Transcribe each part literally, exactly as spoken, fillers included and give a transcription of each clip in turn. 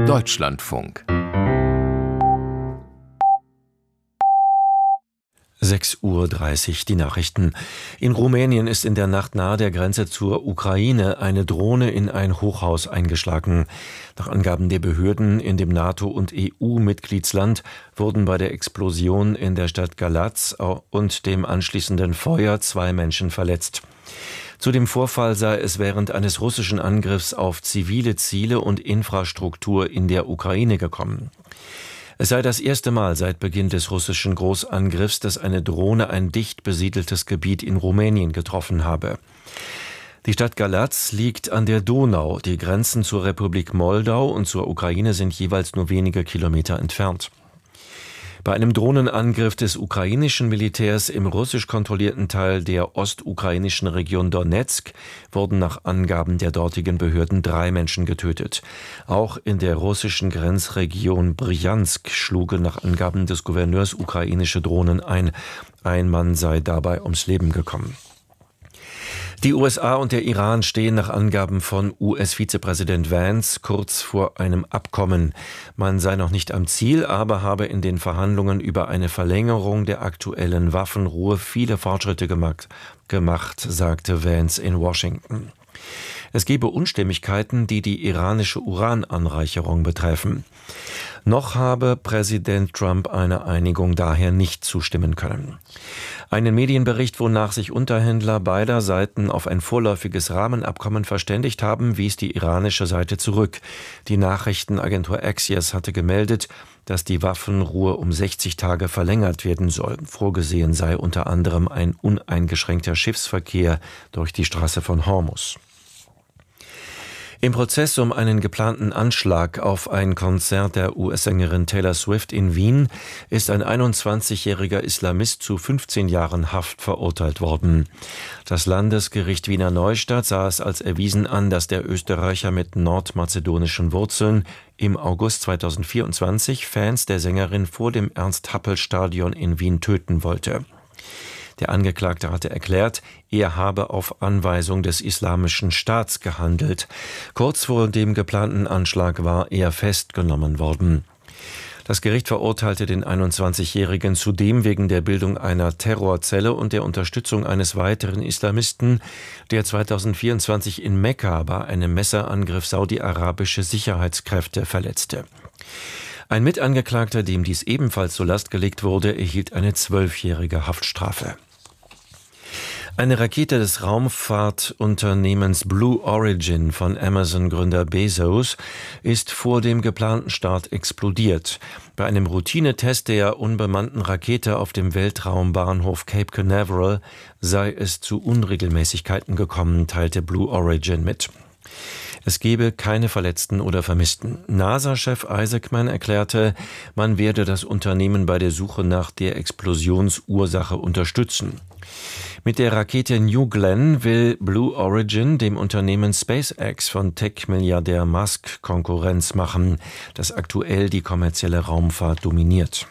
Deutschlandfunk. sechs Uhr dreißig, die Nachrichten. In Rumänien ist in der Nacht nahe der Grenze zur Ukraine eine Drohne in ein Hochhaus eingeschlagen. Nach Angaben der Behörden in dem NATO- und E U-Mitgliedsland wurden bei der Explosion in der Stadt Galați und dem anschließenden Feuer zwei Menschen verletzt. Zu dem Vorfall sei es während eines russischen Angriffs auf zivile Ziele und Infrastruktur in der Ukraine gekommen. Es sei das erste Mal seit Beginn des russischen Großangriffs, dass eine Drohne ein dicht besiedeltes Gebiet in Rumänien getroffen habe. Die Stadt Galați liegt an der Donau. Die Grenzen zur Republik Moldau und zur Ukraine sind jeweils nur wenige Kilometer entfernt. Bei einem Drohnenangriff des ukrainischen Militärs im russisch kontrollierten Teil der ostukrainischen Region Donezk wurden nach Angaben der dortigen Behörden drei Menschen getötet. Auch in der russischen Grenzregion Brjansk schlugen nach Angaben des Gouverneurs ukrainische Drohnen ein. Ein Mann sei dabei ums Leben gekommen. Die U S A und der Iran stehen nach Angaben von U S-Vizepräsident Vance kurz vor einem Abkommen. Man sei noch nicht am Ziel, aber habe in den Verhandlungen über eine Verlängerung der aktuellen Waffenruhe viele Fortschritte gemacht, gemacht, sagte Vance in Washington. Es gebe Unstimmigkeiten, die die iranische Urananreicherung betreffen. Noch habe Präsident Trump einer Einigung daher nicht zustimmen können. Einen Medienbericht, wonach sich Unterhändler beider Seiten auf ein vorläufiges Rahmenabkommen verständigt haben, wies die iranische Seite zurück. Die Nachrichtenagentur Axios hatte gemeldet, dass die Waffenruhe um sechzig Tage verlängert werden soll. Vorgesehen sei unter anderem ein uneingeschränkter Schiffsverkehr durch die Straße von Hormuz. Im Prozess um einen geplanten Anschlag auf ein Konzert der U S-Sängerin Taylor Swift in Wien ist ein einundzwanzigjähriger Islamist zu fünfzehn Jahren Haft verurteilt worden. Das Landesgericht Wiener Neustadt sah es als erwiesen an, dass der Österreicher mit nordmazedonischen Wurzeln im August zweitausendvierundzwanzig Fans der Sängerin vor dem Ernst-Happel-Stadion in Wien töten wollte. Der Angeklagte hatte erklärt, er habe auf Anweisung des Islamischen Staats gehandelt. Kurz vor dem geplanten Anschlag war er festgenommen worden. Das Gericht verurteilte den einundzwanzigjährigen zudem wegen der Bildung einer Terrorzelle und der Unterstützung eines weiteren Islamisten, der zweitausendvierundzwanzig in Mekka bei einem Messerangriff saudi-arabische Sicherheitskräfte verletzte. Ein Mitangeklagter, dem dies ebenfalls zur Last gelegt wurde, erhielt eine zwölfjährige Haftstrafe. Eine Rakete des Raumfahrtunternehmens Blue Origin von Amazon-Gründer Bezos ist vor dem geplanten Start explodiert. Bei einem Routinetest der unbemannten Rakete auf dem Weltraumbahnhof Cape Canaveral sei es zu Unregelmäßigkeiten gekommen, teilte Blue Origin mit. Es gebe keine Verletzten oder Vermissten. NASA-Chef Isaacman erklärte, man werde das Unternehmen bei der Suche nach der Explosionsursache unterstützen. Mit der Rakete New Glenn will Blue Origin dem Unternehmen SpaceX von Tech-Milliardär Musk Konkurrenz machen, das aktuell die kommerzielle Raumfahrt dominiert.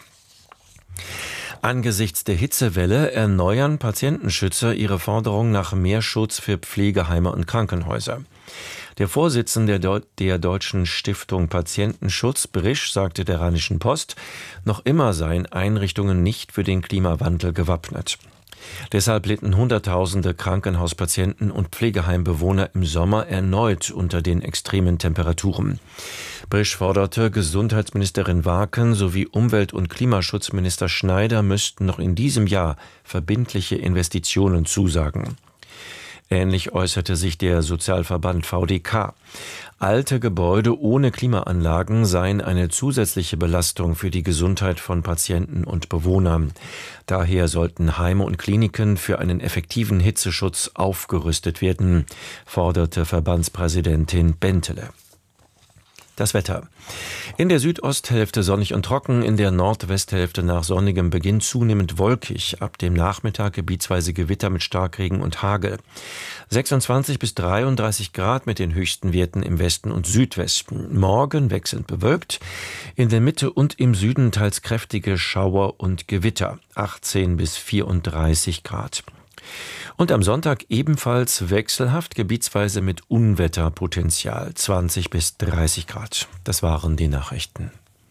Angesichts der Hitzewelle erneuern Patientenschützer ihre Forderung nach mehr Schutz für Pflegeheime und Krankenhäuser. Der Vorsitzende der, Deu- der Deutschen Stiftung Patientenschutz, Brisch, sagte der Rheinischen Post, noch immer seien Einrichtungen nicht für den Klimawandel gewappnet. Deshalb litten Hunderttausende Krankenhauspatienten und Pflegeheimbewohner im Sommer erneut unter den extremen Temperaturen. Brisch forderte, Gesundheitsministerin Waken sowie Umwelt- und Klimaschutzminister Schneider müssten noch in diesem Jahr verbindliche Investitionen zusagen. Ähnlich äußerte sich der Sozialverband V D K. Alte Gebäude ohne Klimaanlagen seien eine zusätzliche Belastung für die Gesundheit von Patienten und Bewohnern. Daher sollten Heime und Kliniken für einen effektiven Hitzeschutz aufgerüstet werden, forderte Verbandspräsidentin Bentele. Das Wetter. In der Südosthälfte sonnig und trocken, in der Nordwesthälfte nach sonnigem Beginn zunehmend wolkig, ab dem Nachmittag gebietsweise Gewitter mit Starkregen und Hagel. sechsundzwanzig bis dreiunddreißig Grad mit den höchsten Werten im Westen und Südwesten. Morgen wechselnd bewölkt, in der Mitte und im Süden teils kräftige Schauer und Gewitter, achtzehn bis vierunddreißig Grad. Und am Sonntag ebenfalls wechselhaft, gebietsweise mit Unwetterpotenzial, zwanzig bis dreißig Grad. Das waren die Nachrichten.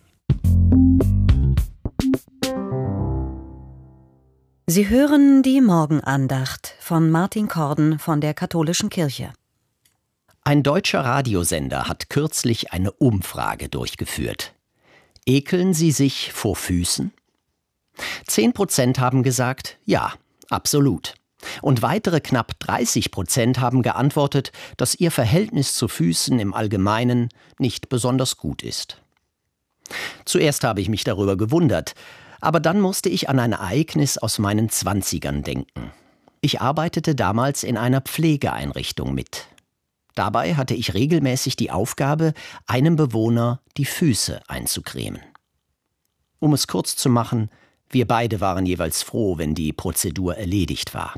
Sie hören die Morgenandacht von Martin Korden von der Katholischen Kirche. Ein deutscher Radiosender hat kürzlich eine Umfrage durchgeführt. Ekeln Sie sich vor Füßen? Zehn Prozent haben gesagt, ja, absolut. Und weitere knapp dreißig Prozent haben geantwortet, dass ihr Verhältnis zu Füßen im Allgemeinen nicht besonders gut ist. Zuerst habe ich mich darüber gewundert, aber dann musste ich an ein Ereignis aus meinen Zwanzigern denken. Ich arbeitete damals in einer Pflegeeinrichtung mit. Dabei hatte ich regelmäßig die Aufgabe, einem Bewohner die Füße einzucremen. Um es kurz zu machen, wir beide waren jeweils froh, wenn die Prozedur erledigt war.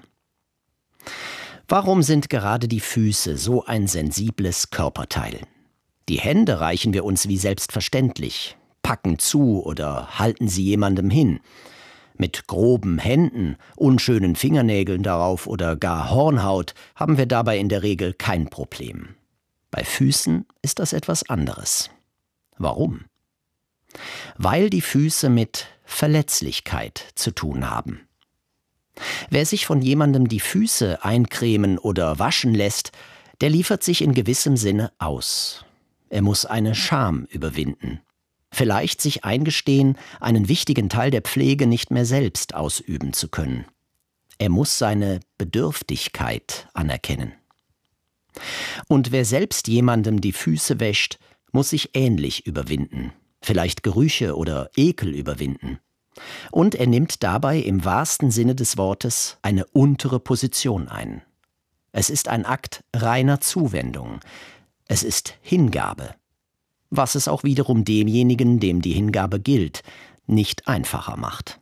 Warum sind gerade die Füße so ein sensibles Körperteil? Die Hände reichen wir uns wie selbstverständlich, packen zu oder halten sie jemandem hin. Mit groben Händen, unschönen Fingernägeln darauf oder gar Hornhaut haben wir dabei in der Regel kein Problem. Bei Füßen ist das etwas anderes. Warum? Weil die Füße mit Verletzlichkeit zu tun haben. Wer sich von jemandem die Füße eincremen oder waschen lässt, der liefert sich in gewissem Sinne aus. Er muss eine Scham überwinden. Vielleicht sich eingestehen, einen wichtigen Teil der Pflege nicht mehr selbst ausüben zu können. Er muss seine Bedürftigkeit anerkennen. Und wer selbst jemandem die Füße wäscht, muss sich ähnlich überwinden, vielleicht Gerüche oder Ekel überwinden. Und er nimmt dabei im wahrsten Sinne des Wortes eine untere Position ein. Es ist ein Akt reiner Zuwendung. Es ist Hingabe. Was es auch wiederum demjenigen, dem die Hingabe gilt, nicht einfacher macht.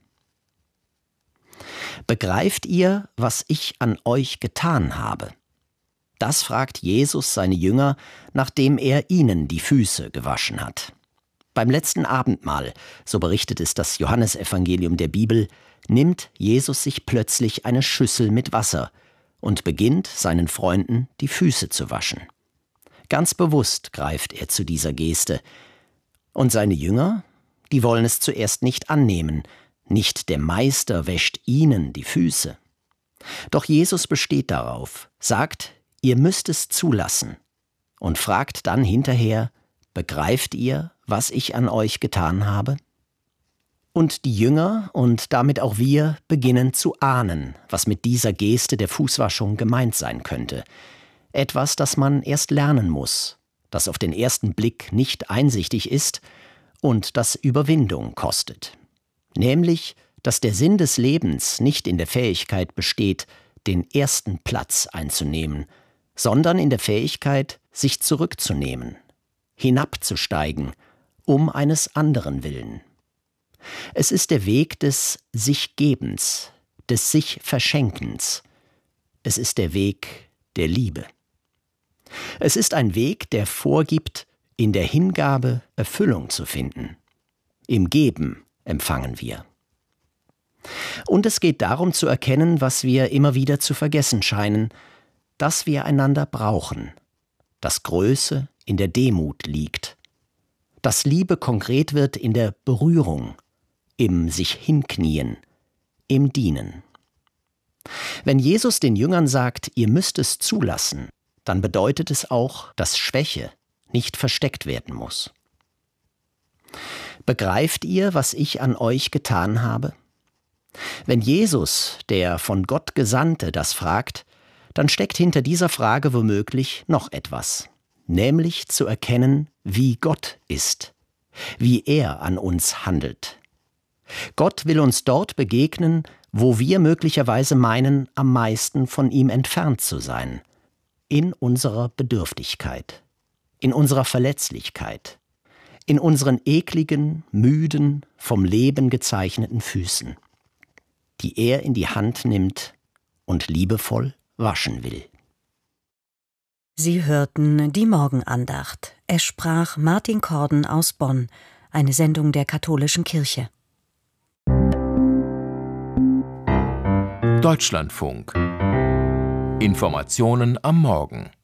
Begreift ihr, was ich an euch getan habe? Das fragt Jesus seine Jünger, nachdem er ihnen die Füße gewaschen hat. Beim letzten Abendmahl, so berichtet es das Johannesevangelium der Bibel, nimmt Jesus sich plötzlich eine Schüssel mit Wasser und beginnt seinen Freunden die Füße zu waschen. Ganz bewusst greift er zu dieser Geste. Und seine Jünger, die wollen es zuerst nicht annehmen. Nicht der Meister wäscht ihnen die Füße. Doch Jesus besteht darauf, sagt, ihr müsst es zulassen und fragt dann hinterher, begreift ihr, was ich an euch getan habe? Und die Jünger und damit auch wir beginnen zu ahnen, was mit dieser Geste der Fußwaschung gemeint sein könnte. Etwas, das man erst lernen muss, das auf den ersten Blick nicht einsichtig ist und das Überwindung kostet. Nämlich, dass der Sinn des Lebens nicht in der Fähigkeit besteht, den ersten Platz einzunehmen, sondern in der Fähigkeit, sich zurückzunehmen, hinabzusteigen, um eines anderen willen. Es ist der Weg des Sich-Gebens, des Sich-Verschenkens. Es ist der Weg der Liebe. Es ist ein Weg, der vorgibt, in der Hingabe Erfüllung zu finden. Im Geben empfangen wir. Und es geht darum zu erkennen, was wir immer wieder zu vergessen scheinen, dass wir einander brauchen, dass Größe in der Demut liegt, dass Liebe konkret wird in der Berührung, im sich hinknien, im Dienen. Wenn Jesus den Jüngern sagt, ihr müsst es zulassen, dann bedeutet es auch, dass Schwäche nicht versteckt werden muss. Begreift ihr, was ich an euch getan habe? Wenn Jesus, der von Gott Gesandte, das fragt, dann steckt hinter dieser Frage womöglich noch etwas, nämlich zu erkennen, wie Gott ist, wie er an uns handelt. Gott will uns dort begegnen, wo wir möglicherweise meinen, am meisten von ihm entfernt zu sein, in unserer Bedürftigkeit, in unserer Verletzlichkeit, in unseren ekligen, müden, vom Leben gezeichneten Füßen, die er in die Hand nimmt und liebevoll waschen will. Sie hörten die Morgenandacht. Es sprach Martin Korden aus Bonn, eine Sendung der Katholischen Kirche. Deutschlandfunk Informationen am Morgen.